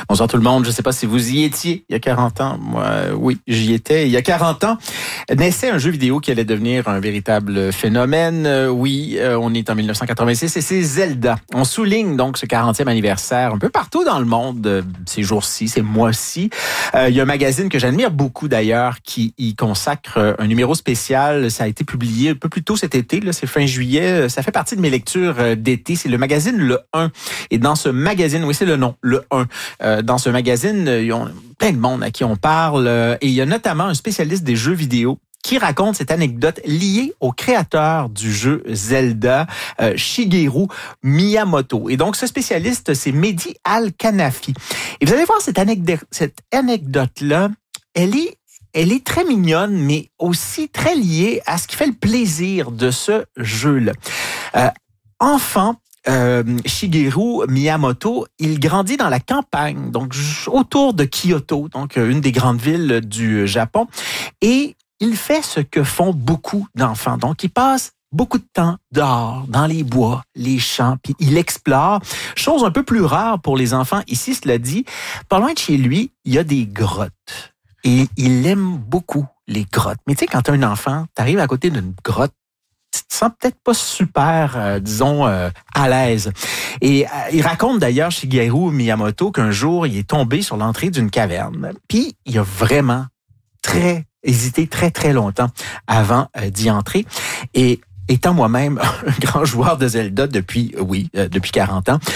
Bonsoir tout le monde. Je ne sais pas si vous y étiez il y a 40 ans. Moi, oui, j'y étais. Il y a 40 ans, naissait un jeu vidéo qui allait devenir un véritable phénomène. On est en 1986 et c'est Zelda. On souligne donc ce 40e anniversaire un peu partout dans le monde ces jours-ci, ces mois-ci. Il y a un magazine que j'admire beaucoup d'ailleurs qui y consacre un numéro spécial. Ça a été publié un peu plus tôt cet été, là, c'est fin juillet. Ça fait partie de mes lectures d'été. C'est le magazine Le 1. Et dans ce magazine, oui, c'est le nom, Le 1. Dans ce magazine, il y a plein de monde à qui on parle. Et il y a notamment un spécialiste des jeux vidéo qui raconte cette anecdote liée au créateur du jeu Zelda, Shigeru Miyamoto. Et donc, ce spécialiste, c'est Mehdi Al-Kanafi. Et vous allez voir cette anecdote-là, elle est très mignonne, mais aussi très liée à ce qui fait le plaisir de ce jeu-là. Enfant, Shigeru Miyamoto, il grandit dans la campagne, donc autour de Kyoto, donc une des grandes villes du Japon, et il fait ce que font beaucoup d'enfants. Donc, il passe beaucoup de temps dehors, dans les bois, les champs, puis il explore. Chose un peu plus rare pour les enfants. Ici, cela dit, pas loin de chez lui, il y a des grottes. Et il aime beaucoup les grottes. Mais tu sais, quand tu es un enfant, tu arrives à côté d'une grotte, tu te sens peut-être pas super, à l'aise. Et il raconte d'ailleurs, Shigeru Miyamoto, qu'un jour, il est tombé sur l'entrée d'une caverne. Puis, il a vraiment hésité très, très longtemps avant d'y entrer. Et étant moi-même un grand joueur de Zelda depuis 40 ans,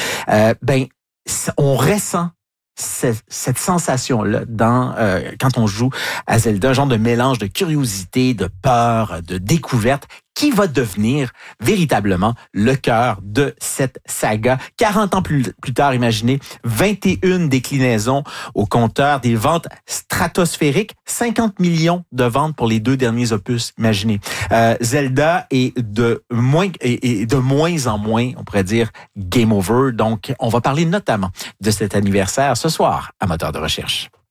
on ressent cette sensation-là quand on joue à Zelda, un genre de mélange de curiosité, de peur, de découverte, qui va devenir véritablement le cœur de cette saga. 40 ans plus tard, imaginez, 21 déclinaisons au compteur, des ventes stratosphériques, 50 millions de ventes pour les 2 derniers opus, imaginez. Zelda est de moins en moins, on pourrait dire, game over. Donc, on va parler notamment de cet anniversaire ce soir à Moteur de recherche.